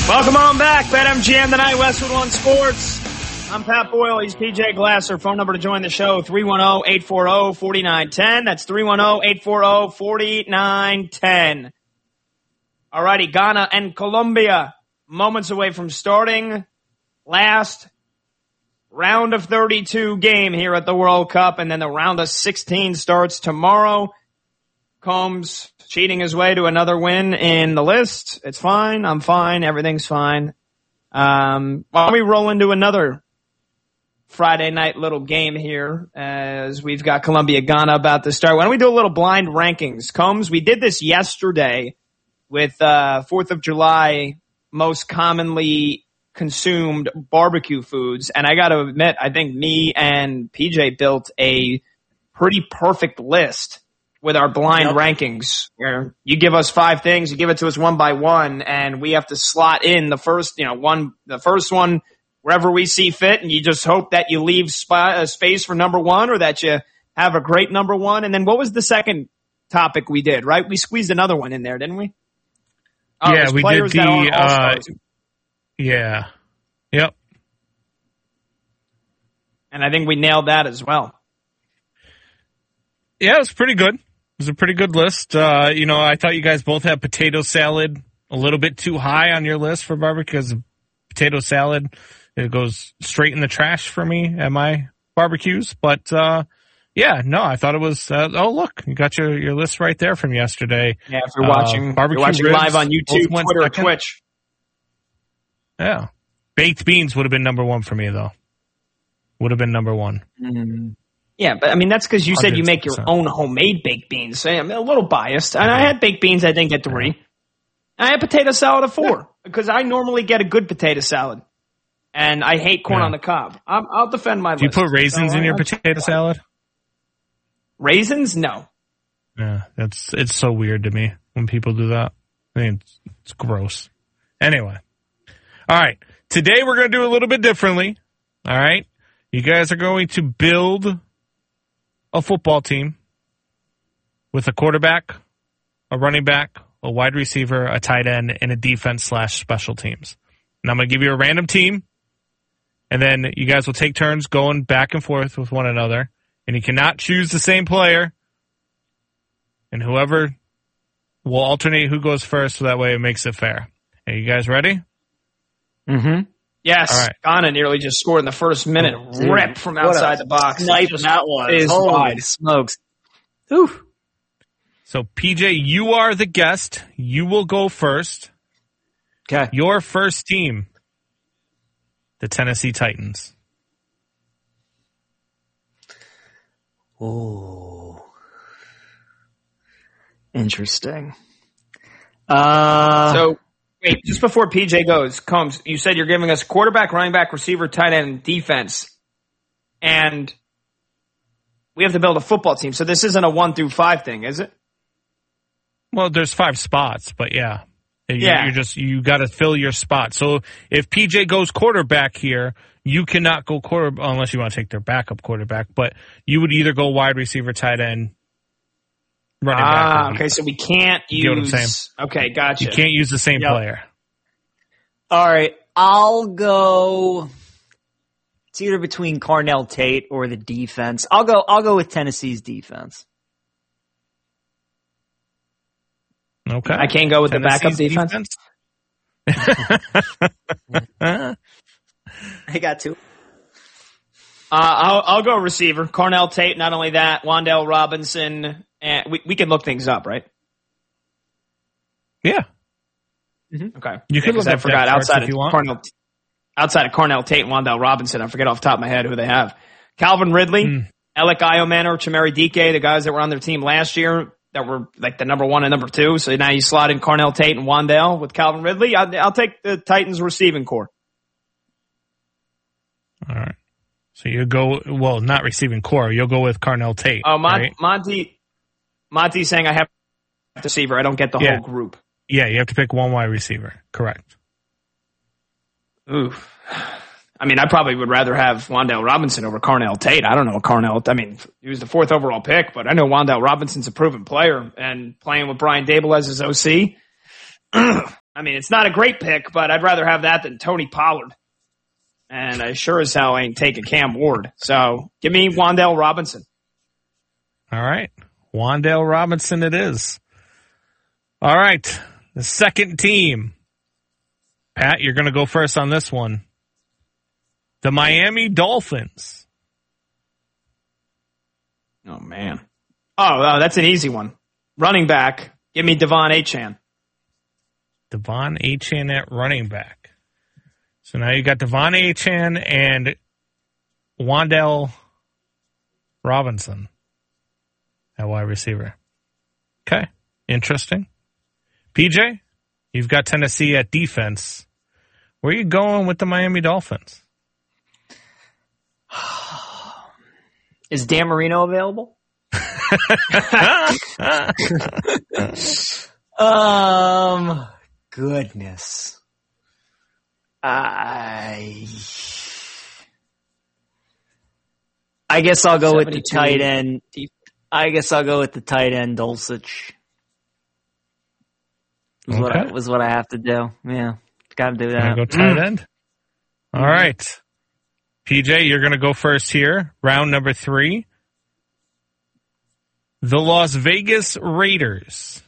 Welcome on back. BetMGM tonight, Westwood One Sports. I'm Pat Boyle. He's PJ Glasser. Phone number to join the show, 310-840-4910. That's 310-840-4910. All righty, Ghana and Colombia, moments away from starting last round of 32 game here at the World Cup, and then the round of 16 starts tomorrow. Combs cheating his way to another win in the list. It's fine. I'm fine. Everything's fine. Why don't we roll into another Friday night little game here as we've got Colombia-Ghana about to start. Why don't we do a little blind rankings? Combs, we did this yesterday with 4th of July most commonly consumed barbecue foods. And I got to admit, I think me and PJ built a pretty perfect list with our blind rankings, where you give us 5 things, you give it to us one by one, and we have to slot in the first one wherever we see fit, and you just hope that you leave space for number one, or that you have a great number one. And then what was the second topic we did, right? We squeezed another one in there, didn't we? Yeah, we did the yeah. Yep. And I think we nailed that as well. Yeah, it was pretty good. It was a pretty good list. I thought you guys both had potato salad a little bit too high on your list for barbecue, because potato salad, it goes straight in the trash for me at my barbecues. But, I thought it was, look, you got your list right there from yesterday. Yeah, if you're watching, barbecue ribs, live on YouTube, Twitter, Twitch. Yeah. Baked beans would have been number one for me, though. Would have been number one. Mm-hmm. Yeah, but I mean, that's because you said you make your own homemade baked beans. So I'm a little biased. And I had baked beans, I think, at 3. I had potato salad at 4 because I normally get a good potato salad. And I hate corn on the cob. I'll defend my list. Do you put raisins in your potato salad? Raisins? No. Yeah, it's so weird to me when people do that. I mean, it's gross. Anyway. All right. Today we're going to do a little bit differently. All right. You guys are going to build a football team with a quarterback, a running back, a wide receiver, a tight end, and a defense/special teams. And I'm going to give you a random team, and then you guys will take turns going back and forth with one another. And you cannot choose the same player. And whoever will alternate who goes first, so that way it makes it fair. Are you guys ready? Mm-hmm. Yes. All right. Ghana nearly just scored in the first minute. Rip from outside the box. Snipe that was. Holy smokes. Oof. So, PJ, you are the guest. You will go first. Okay. Your first team, the Tennessee Titans. Oh. Interesting. So, wait, just before PJ goes, Combs, you said you're giving us quarterback, running back, receiver, tight end, and defense. And we have to build a football team. So this isn't a 1 through 5 thing, is it? Well, there's 5 spots, but yeah. You got to fill your spot. So if PJ goes quarterback here, you cannot go quarterback unless you want to take their backup quarterback, but you would either go wide receiver, tight end, running back. Okay, so we can't use... You know what I'm saying? Okay, gotcha. You can't use the same player. All right, I'll go... It's either between Carnell Tate or the defense. I'll go with Tennessee's defense. Okay. I can't go with Tennessee's the backup defense? I got 2. I'll go receiver. Carnell Tate, not only that, Wan'Dale Robinson... And we can look things up, right? Yeah. Mm-hmm. Okay. You can look I forgot outside of Carnell Tate and Wan'Dale Robinson. I forget off the top of my head who they have. Calvin Ridley, Alec Iomanor, Chimere Dike, the guys that were on their team last year that were like the number 1 and number 2. So now you slot in Carnell Tate and Wan'Dale with Calvin Ridley. I'll take the Titans receiving core. All right. So you go, well, not receiving core. You'll go with Carnell Tate. Oh, right? Monty's saying I have the receiver. I don't get the whole group. Yeah, you have to pick one wide receiver. Correct. Oof. I mean, I probably would rather have Wan'Dale Robinson over Carnell Tate. I don't know he was the 4th overall pick, but I know Wan'Dale Robinson's a proven player, and playing with Brian Daboll as his OC. I mean, it's not a great pick, but I'd rather have that than Tony Pollard. And I sure as hell ain't taking Cam Ward. So give me Wan'Dale Robinson. All right. Wan'Dale Robinson it is. All right. The second team. Pat, you're going to go first on this one. The Miami Dolphins. Oh, man. Oh, that's an easy one. Running back. Give me Devon Achane. Devon Achane at running back. So now you got Devon Achane and Wan'Dale Robinson at wide receiver. Okay. Interesting. PJ, you've got Tennessee at defense. Where are you going with the Miami Dolphins? Is Dan Marino available? Goodness. I guess I'll go with the tight end. I guess I'll go with the tight end, Dulcich. Was what I have to do. Yeah, got to do that. Go tight end. All right, PJ, you're going to go first here. Round number 3. The Las Vegas Raiders.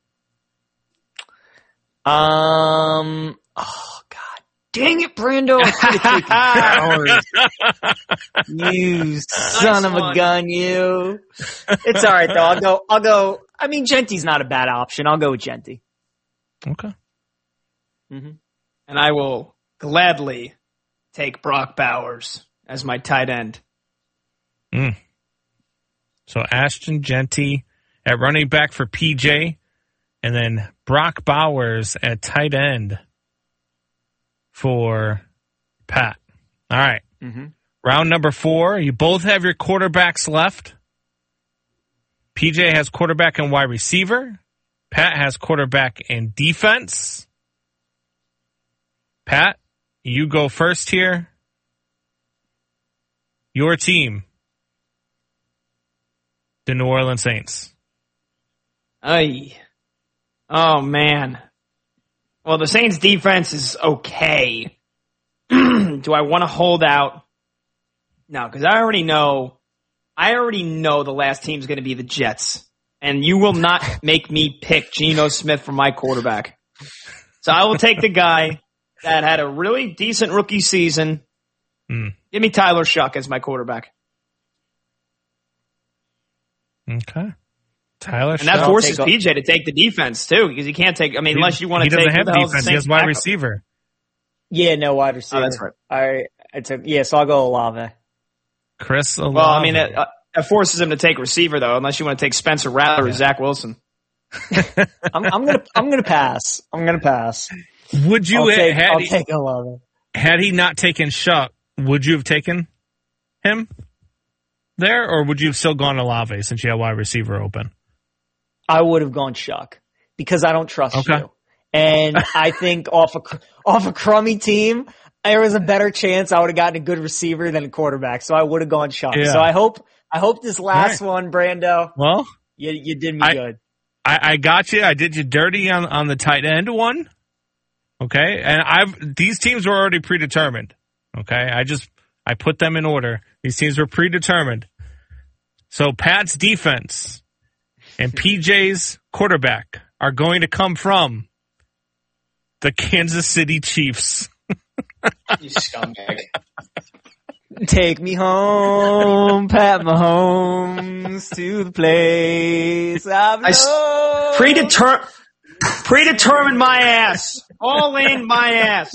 Oh God, dang it, Brando! I could have taken Powers. You son of a gun, you. It's all right though. I'll go. I mean, Genti's not a bad option. I'll go with Genti. Okay. Mm-hmm. And I will gladly take Brock Bowers as my tight end. So Ashton Genti at running back for PJ, and then Brock Bowers at tight end for Pat. All right. Mm-hmm. Round number 4. You both have your quarterbacks left. PJ has quarterback and wide receiver. Pat has quarterback and defense. Pat, you go first here. Your team, the New Orleans Saints. Ay. Oh, man. Well, the Saints' defense is okay. Do I want to hold out? No, because I already know the last team's going to be the Jets. And you will not make me pick Geno Smith for my quarterback. So I will take the guy that had a really decent rookie season. Give me Tyler Shuck as my quarterback. Okay. Tyler Shuck. And that forces PJ to take the defense, too, because he can't take, unless you want to take. He doesn't have defense. He has wide receiver. Yeah, no wide receiver. Oh, that's right. So I'll go Olave. Chris Olave. Well, it forces him to take receiver, though, unless you want to take Spencer Rattler or Zach Wilson. I'm gonna pass. Would you I'll take Olave. Had he not taken Shuck, would you have taken him there, or would you have still gone Olave since you had wide receiver open? I would have gone Shuck because I don't trust you, and I think off a crummy team, there was a better chance I would have gotten a good receiver than a quarterback. So I would have gone Shuck. Yeah. So I hope this last one, Brando. Well, you did me good. I got you. I did you dirty on the tight end one. Okay, and these teams were already predetermined. Okay, I put them in order. These teams were predetermined. So Pat's defense and PJ's quarterback are going to come from the Kansas City Chiefs. You scumbag. Take me home, Pat Mahomes, to the place I've predetermined my ass. All in my ass.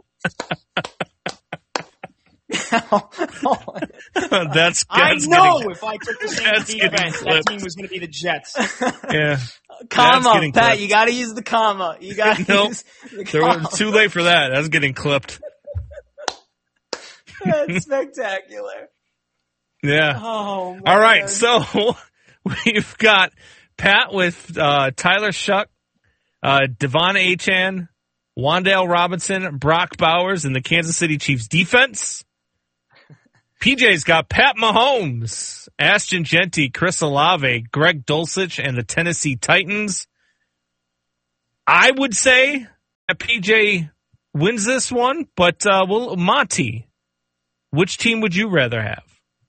That's I know if I took the same defense, that team was going to be the Jets. Yeah. Comma, Pat, clipped. You got to use the comma. You got to use the comma. Was too late for that. That's getting clipped. That's spectacular. Yeah. Oh, man. All right, so we've got Pat with Tyler Shuck, Devon Achane, Wan'Dale Robinson, Brock Bowers, and the Kansas City Chiefs defense. PJ's got Pat Mahomes, Ashton Genti, Chris Olave, Greg Dulcich, and the Tennessee Titans. I would say PJ wins this one, but Monty, which team would you rather have?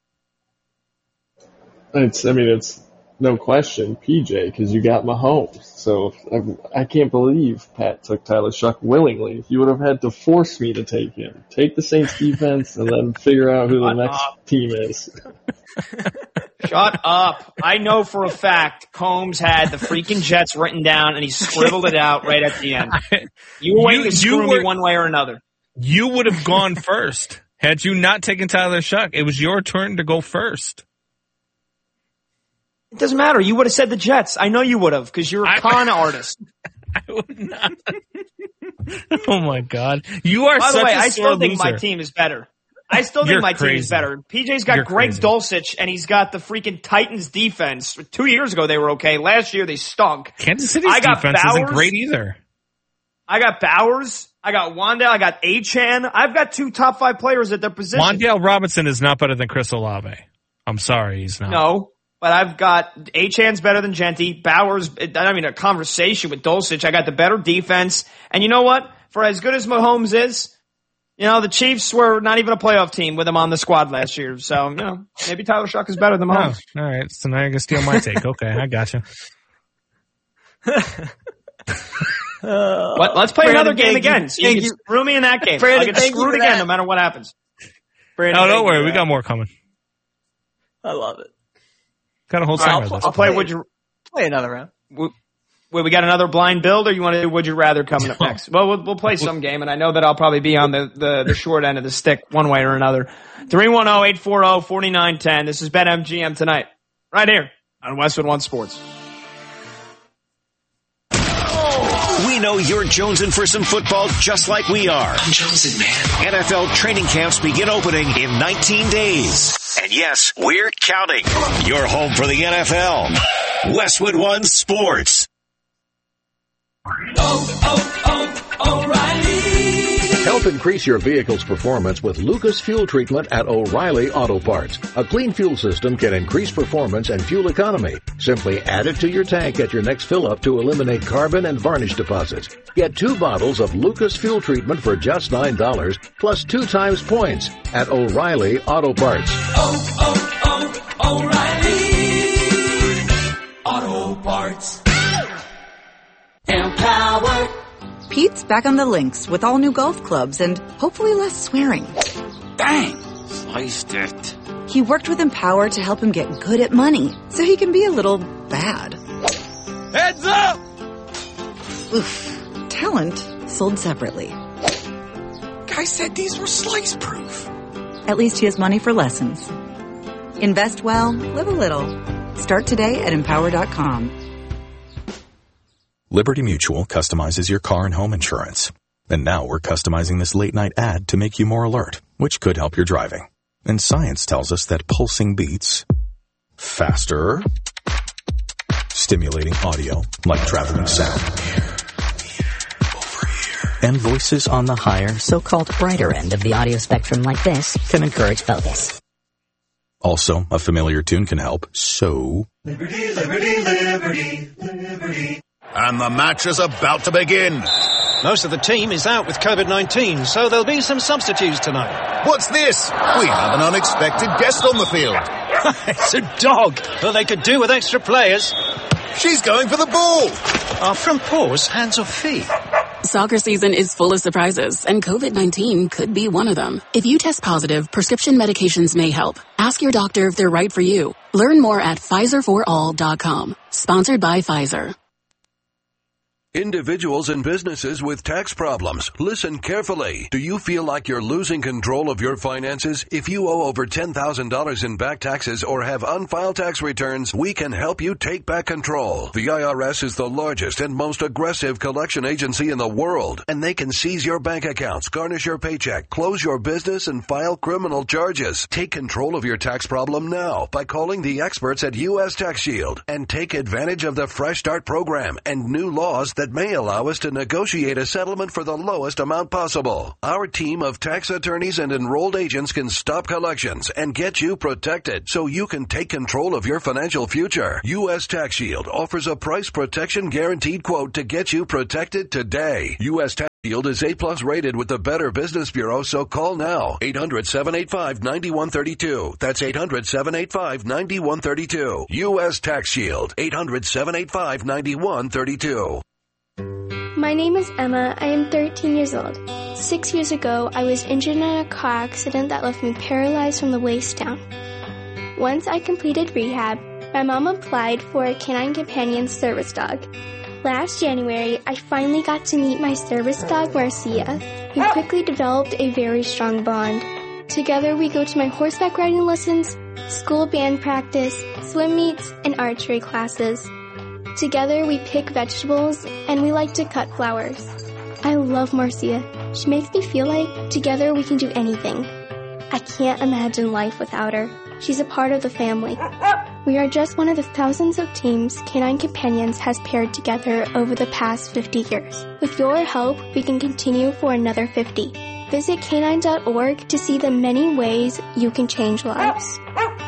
It's no question PJ, because you got Mahomes. So I can't believe Pat took Tyler Shuck willingly. You would have had to force me to take him. Take the Saints defense and then figure out who the next team is. Shut up. I know for a fact Combs had the freaking Jets written down and he scribbled it out right at the end. You were waiting to screw me one way or another. You would have gone first. Had you not taken Tyler Shuck, it was your turn to go first. It doesn't matter. You would have said the Jets. I know you would have, because you're a con artist. I would not. Oh my God. You are By the such way, a I still think loser. my team is better. I still think my team is better. PJ's got Greg Dulcich, and he's got the freaking Titans defense. 2 years ago, they were okay. Last year, they stunk. Kansas City's defense isn't great either. I got Bowers. I got Wandale. I got Achane. I've got 2 top 5 players at their position. Wandale Robinson is not better than Chris Olave. I'm sorry, he's not. No, but I've got Achane's better than Genty. Bowers, a conversation with Dulcich. I got the better defense. And you know what? For as good as Mahomes is, the Chiefs were not even a playoff team with him on the squad last year. So, maybe Tyler Shuck is better than Mahomes. Oh, all right. So now you're going to steal my take. Okay, I got you. Let's play another game again. So you can screw me in that game. I'll get screwed again no matter what happens. Brandon, don't worry. We got more coming. I love it. Got a whole summer. I'll play. Would you play another round? We got another blind build, or you want to do Would You Rather coming up next? Well, we'll play some game, and I know that I'll probably be on the short end of the stick one way or another. 310-840-4910. This is BetMGM tonight, right here on Westwood One Sports. We know you're jonesing for some football just like we are. I'm jonesing, man. NFL training camps begin opening in 19 days. And yes, we're counting. You're home for the NFL. Westwood One Sports. O'Reilly. Help increase your vehicle's performance with Lucas Fuel Treatment at O'Reilly Auto Parts. A clean fuel system can increase performance and fuel economy. Simply add it to your tank at your next fill-up to eliminate carbon and varnish deposits. Get 2 bottles of Lucas Fuel Treatment for just $9, plus 2 times points at O'Reilly Auto Parts. O'Reilly Auto Parts. Empower. Pete's back on the links with all new golf clubs and hopefully less swearing. Bang! Sliced it. He worked with Empower to help him get good at money so he can be a little bad. Heads up! Oof. Talent sold separately. Guy said these were slice-proof. At least he has money for lessons. Invest well, live a little. Start today at Empower.com. Liberty Mutual customizes your car and home insurance. And now we're customizing this late-night ad to make you more alert, which could help your driving. And science tells us that pulsing beats, faster, stimulating audio like traveling sound, and voices on the higher, so-called brighter end of the audio spectrum like this can encourage focus. Also, a familiar tune can help, so... Liberty, liberty, liberty, liberty. And the match is about to begin. Most of the team is out with COVID-19, so there'll be some substitutes tonight. What's this? We have an unexpected guest on the field. It's a dog. Well, they could do with extra players. She's going for the ball. Are front paws hands or feet? Soccer season is full of surprises, and COVID-19 could be one of them. If you test positive, prescription medications may help. Ask your doctor if they're right for you. Learn more at PfizerForAll.com. Sponsored by Pfizer. Individuals and businesses with tax problems, listen carefully. Do you feel like you're losing control of your finances? If you owe over $10,000 in back taxes or have unfiled tax returns, we can help you take back control. The IRS is the largest and most aggressive collection agency in the world, and they can seize your bank accounts, garnish your paycheck, close your business, and file criminal charges. Take control of your tax problem now by calling the experts at U.S. Tax Shield and take advantage of the Fresh Start program and new laws that may allow us to negotiate a settlement for the lowest amount possible. Our team of tax attorneys and enrolled agents can stop collections and get you protected so you can take control of your financial future. U.S. Tax Shield offers a price protection guaranteed quote to get you protected today. U.S. Tax Shield is A+ rated with the Better Business Bureau, so call now. 800-785-9132. That's 800-785-9132. U.S. Tax Shield. 800-785-9132. My name is Emma. I am 13 years old. 6 years ago, I was injured in a car accident that left me paralyzed from the waist down. Once I completed rehab, my mom applied for a Canine Companion service dog. Last January, I finally got to meet my service dog, Marcia. We quickly developed a very strong bond. Together, we go to my horseback riding lessons, school band practice, swim meets, and archery classes. Together, we pick vegetables, and we like to cut flowers. I love Marcia. She makes me feel like together we can do anything. I can't imagine life without her. She's a part of the family. We are just one of the thousands of teams Canine Companions has paired together over the past 50 years. With your help, we can continue for another 50. Visit canine.org to see the many ways you can change lives.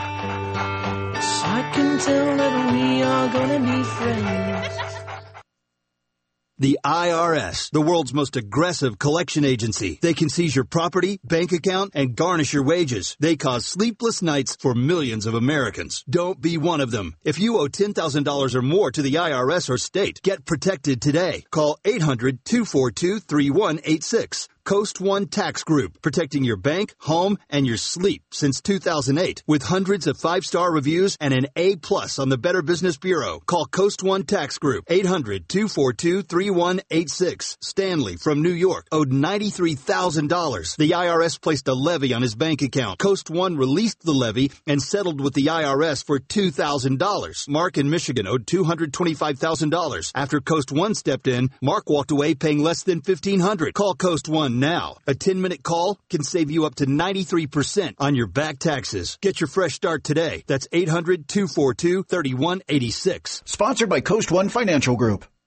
I can tell that we are gonna be friends. The IRS, the world's most aggressive collection agency. They can seize your property, bank account, and garnish your wages. They cause sleepless nights for millions of Americans. Don't be one of them. If you owe $10,000 or more to the IRS or state, get protected today. Call 800-242-3186. Coast One Tax Group, protecting your bank, home, and your sleep since 2008. With hundreds of 5-star reviews and an A+ on the Better Business Bureau. Call Coast One Tax Group, 800-242-3186. Stanley from New York owed $93,000. The IRS placed a levy on his bank account. Coast One released the levy and settled with the IRS for $2,000. Mark in Michigan owed $225,000. After Coast One stepped in, Mark walked away paying less than $1,500. Call Coast One now. A 10-minute call can save you up to 93% on your back taxes. Get your fresh start today. That's 800-242-3186. Sponsored by Coast One Financial Group.